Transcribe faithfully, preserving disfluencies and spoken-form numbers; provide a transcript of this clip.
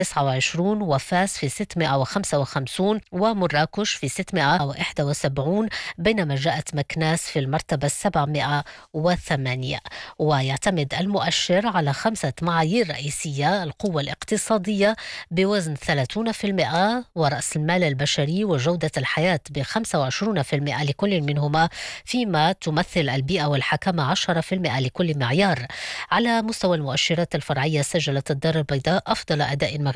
تسعة وعشرين، وفاس في ستمائة وخمسة وخمسين، ومراكش في ستمائة وواحد وسبعين، بينما جاءت مكناس في المرتبة السبعمائة وثمانية. ويعتمد المؤشر على خمسة معايير رئيسية: القوة الاقتصادية بوزن ثلاثين بالمئة، ورأس المال البشري، وجودة الحياة ب خمسة وعشرين بالمئة لكل منهما، فيما تمثل البيئة والحكامة عشرة بالمئة لكل معيار. على مستوى المؤشرات الفرعية، سجلت الدار البيضاء أفضل أداء